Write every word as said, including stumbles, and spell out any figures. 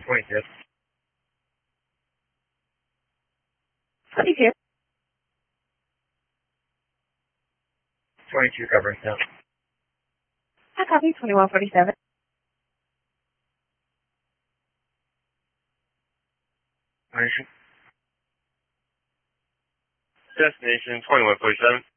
twenty-fifth. twenty-fifth. twenty-two covering now. I copy twenty-one forty-seven. Destination twenty-one forty-seven.